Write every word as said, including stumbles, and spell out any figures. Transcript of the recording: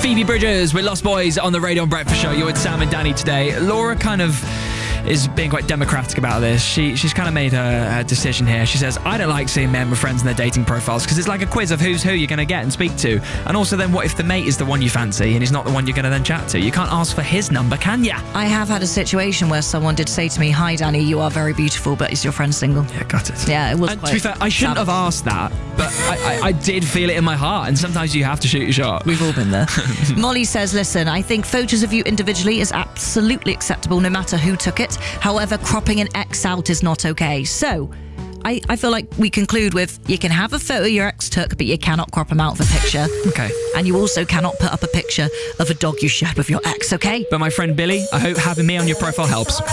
Phoebe Bridgers with Lost Boys on the Radio and Breakfast Show. You're with Sam and Danny today. Laura kind of is being quite democratic about this. She She's kind of made her, her decision here. She says, I don't like seeing men with friends in their dating profiles because it's like a quiz of who's who you're going to get and speak to. And also then what if the mate is the one you fancy and he's not the one you're going to then chat to? You can't ask for his number, can ya? I have had a situation where someone did say to me, hi Danny, you are very beautiful, but is your friend single? Yeah, got it. Yeah, it was And quite to be fair, I shouldn't savage. have asked that, but I, I, I did feel it in my heart, and sometimes you have to shoot your shot. We've all been there. Molly says, listen, I think photos of you individually is absolutely acceptable no matter who took it. However, cropping an ex out is not okay. So, I, I feel like we conclude with, you can have a photo your ex took, but you cannot crop them out of a picture. Okay. And you also cannot put up a picture of a dog you shared with your ex, okay? But my friend Billy, I hope having me on your profile helps.